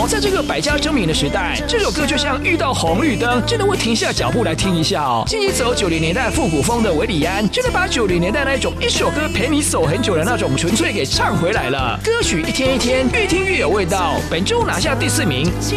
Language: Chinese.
好，在这个百家争鸣的时代，这首歌就像遇到红绿灯，真的会停下脚步来听一下哦。进一走90年代复古风的韦礼安，真的把90年代那种一首歌陪你走很久的那种纯粹给唱回来了。歌曲一天一天，越听越有味道。本周拿下第4名。